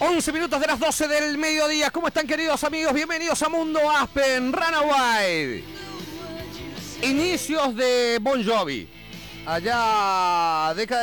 11 minutos de las 12 del mediodía. ¿Cómo están, queridos amigos? Bienvenidos a Mundo Aspen Runaway. Inicios de Bon Jovi. Allá, década